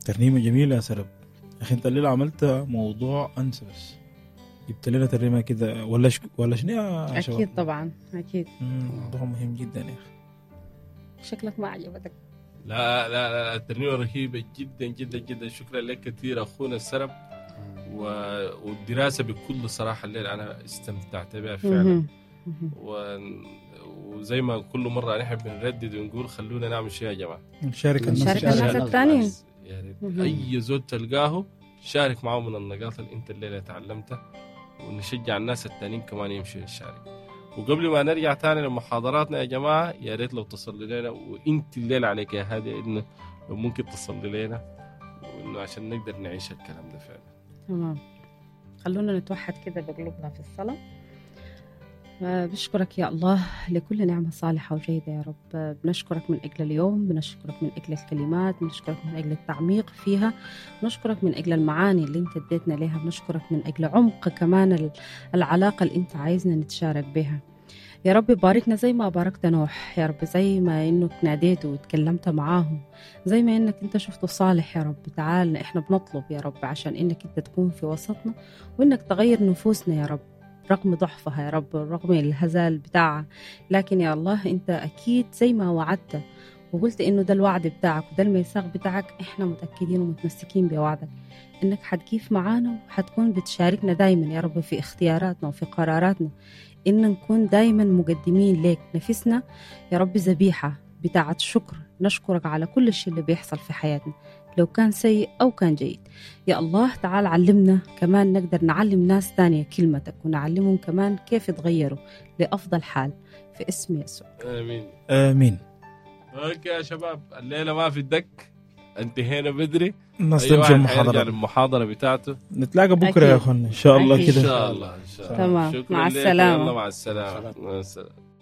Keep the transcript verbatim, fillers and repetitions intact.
ترنيمة جميلة يا سرب. أخي أنت الليلة عملت موضوع أنسى، بس جبت لنا ترنيمة كده ولا شك... ولا شنو يا شباب؟ أكيد طبعا أكيد. موضوع مهم جدا يا أخي. شكلك ما عجبتك. لا لا لا الترنيمة رهيبة جدا جدا جدا. شكرا لك كثير أخونا السرب. و... والدراسة بكل صراحة الليلة أنا استمتعت بها فعلا. و... وزي ما كل مرة نحب نردد ونقول خلونا نعمل شيء يا جماعة، نشارك الناس الثانيين. يعني أي زول تلقاه شارك معه من النقاط اللي أنت الليلة تعلمتها، ونشجع الناس التانيين كمان يمشوا يشارك. وقبل ما نرجع تاني لمحاضراتنا يا جماعة، يا ريت لو تصلي لنا، وإنت الليلة عليك يا هادي إنه لو ممكن تصلي لنا، وإنه عشان نقدر نعيش الكلام ده فعلا. تمام. خلونا نتوحد كده بقلوبنا في الصلاة. بشكرك يا الله لكل نعمة صالحة وجيدة يا رب. بنشكرك من أجل اليوم، بنشكرك من أجل الكلمات، بنشكرك من أجل التعميق فيها، بنشكرك من أجل المعاني اللي انت اديتنا لها، بنشكرك من أجل عمق كمان العلاقة اللي انت عايزنا نتشارك بها يا رب. باركنا زي ما باركت نوح يا رب، زي ما انك ناديته وتكلمت معاهم، زي ما انك انت شفته صالح يا رب. تعال احنا بنطلب يا رب عشان انك انت تكون في وسطنا، وانك تغير نفوسنا يا رب رغم ضعفها يا رب، رغم الهزال بتاعها. لكن يا الله انت اكيد زي ما وعدت وقلت انه ده الوعد بتاعك وده الميثاق بتاعك، احنا متأكدين ومتمسكين بوعدك انك حتكيف معانا وحتكون بتشاركنا دايما يا رب في اختياراتنا وفي قراراتنا، ان نكون دايما مقدمين لك نفسنا يا رب ذبيحة بتاعت شكر، نشكرك على كل شيء اللي بيحصل في حياتنا لو كان سيء أو كان جيد. يا الله تعال علمنا كمان نقدر نعلم ناس تانية كلمتك، ونعلمهم كمان كيف يتغيروا لأفضل حال في اسم يسوع. آمين آمين. أوكي يا شباب، الليلة ما في الدك، انتهينا بدري. نستمشي المحاضرة المحاضرة بتاعته. نتلاقى بكرة يا أخوان إن شاء الله كده. إن شاء الله إن شاء الله. تمام. مع السلامة. مع السلامة. مع السلامة.